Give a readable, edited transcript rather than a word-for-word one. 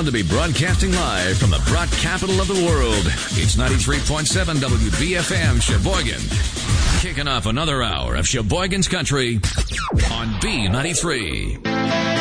proud to be broadcasting live from the brat capital of the world. It's 93.7 WBFM Sheboygan. Kicking off another hour of Sheboygan's Country on B93.